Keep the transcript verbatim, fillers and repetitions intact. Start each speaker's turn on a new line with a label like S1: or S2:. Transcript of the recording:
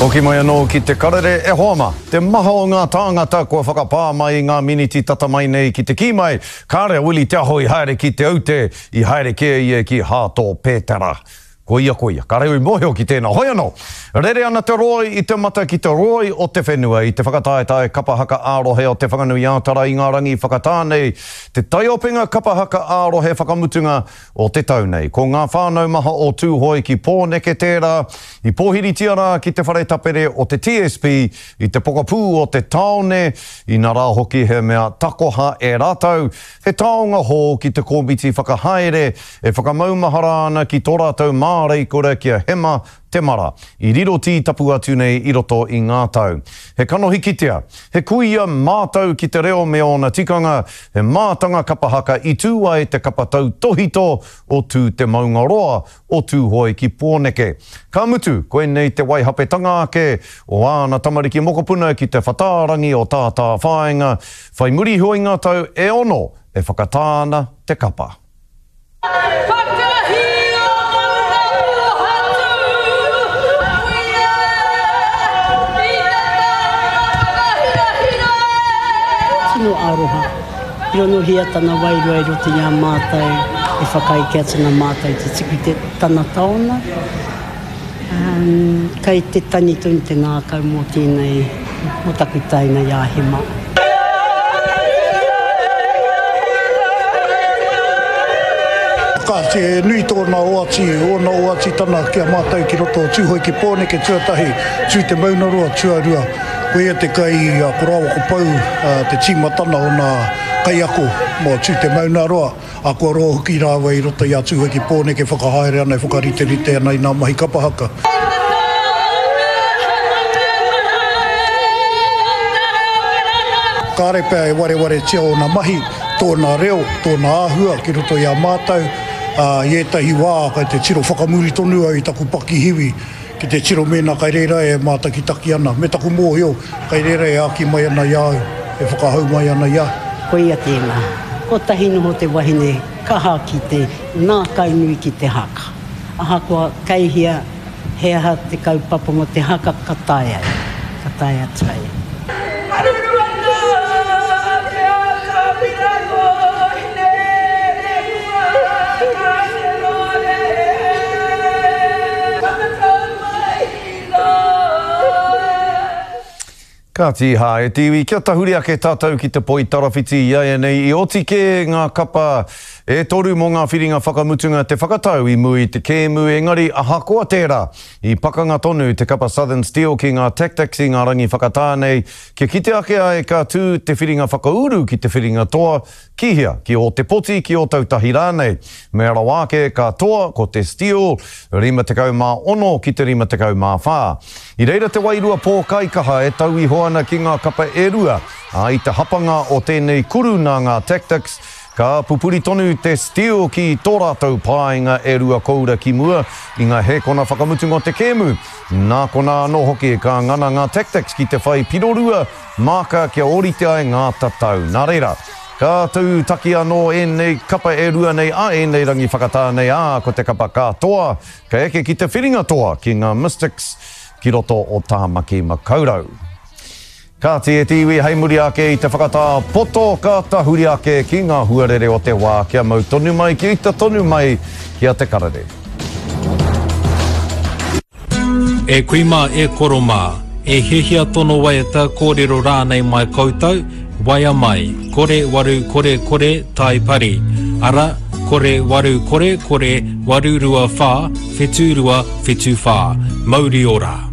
S1: Ko ki mai anō ki te karere e hoama, te maha o ngā tāngata kua whakapā mai ngā miniti tata mai nei ki te ki mai, kāre wili te aho i haere ki te aute, i haere kia ia ki hātō pētara. Ko ia ko ia, ka reo i moheo ki tēnā. Hoi anō, rere ana te roi i te mata ki te roi o te whenua, i te whakataetae kapahaka ārohe o te whanganui ātara i ngā rangi whakatānei, te taiopenga kapahaka ārohe whakamutunga o te taunei. Ko ngā whānau maha o tūhoi ki pōneke tērā, i pōhiri tiara ki te whare tapere o te T S P, i te pokapū o te taone, i nā rā hoki he mea takoha e rātau, he taonga hō ki te kōmiti whakahaere, e whakamaumahara ana ki tō rātau mā reikora kia hema te mara, i riro tī tapu atu nei i roto i ngā tau. He kano hikitea, he kuia mātau ki te reo me ona tikanga, he mātanga kapahaka i tū ai te kapatau tohito o tū te maunga roa o tū hoi ki pōneke. Ka mutu, koe nei te waihapetanga ake o āna tamariki mokopuna ki te whatārangi o tātā whāinga, whai muri hoi ngā tau e ono e whakatāna te kapa.
S2: No aroha. Iro no hia tana wairua i roti ngā mātai, e whakai kia tana mātai te tiku te tana taona. Um, kai te tani tuni te ngākau mō tēnei, mō taku taina ia hema.
S3: Ka te nui tōna oati, ona oati tana kia mātai ki roto tūhoi ki pōneke tuatahi, tū te maunarua tuarua. Koea te kai uh, korawa ko pau uh, te tīmatana o nā kai ako mō tū te maunarua, a kua roa huki rāwa i roto i a tūhoi ki pōneke whakahaere ana, whakarite rite ana i nā mahi kapahaka. Kāre pēr e ware ware tia o nā mahi, tōna reo, tōna āhua ki roto i a mātau, uh, i etahi wā, kai te tiro whakamuri tonu au i taku paki hiwi, ki te tiro mena kai reira e māta ki taki ana. Me taku mōhio, kai reira e aki mai ana iau, e whakahau mai ana iau.
S2: Koia tēnā, ko tahino ho te wahine, kaha ki te nā kainui ki te haka. Aha kua kaihia, he aha te kaupapa mo te haka kataia, kataia tai.
S1: Ka tīha e tiwi, kia tahuri ake tātou ki te poi tarawhiti ia nei i oti ke ngā kapa e toru mō ngā whiringa whakamutunga te whakatau i mui te kēmu engari aha koa tērā i pakanga tonu te kapa Southern Steel ki ngā tactics i ngā rangi whakatānei kia kite ake ai ka tū te whiringa whakauru ki te whiringa toa kihia ki o te poti ki o tautahi rānei me rawake ka toa ko te steel rima te kau mā ono ki te rima te kau mā whā. I reira te wairua pō kaikaha e tau i hoana ki ngā kapa e rua a i te hapanga o tēnei kuru nā ngā tactics ka pupuri tonu te steel ki tō rātou pāinga e rua koura ki mua i ngā he kona whakamutunga te kēmu. Nā kona anō hoki ka ngana ngā tactics ki te whai pirorua māka kia orite ai ngā tatau. Nā reira, ka tau taki anō e nei kapa e rua nei a e nei rangi whakatānei a ko te kapa katoa, ka eke ki te whiringa toa ki ngā Mystics ki roto o Tāmaki Makaurau. Ka te e tiwi hei muri ake i te whakatā poto ka tahuri ake ki ngā huarere o te wā kia mau tonu mai ki ita tonu mai kia te karare.
S4: E kuima e koroma, e hehia tono waiata kōrero rānei mai koutou, waia mai, kore waru kore kore tai pari, ara kore waru kore kore waru rua whā, whetū rua whetū whā, mauri ora.